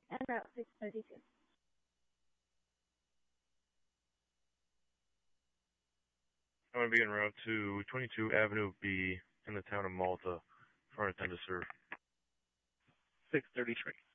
and Route 632. I'm going to be en route to 22 Avenue B in the town of Malta for an attendant serve. 633.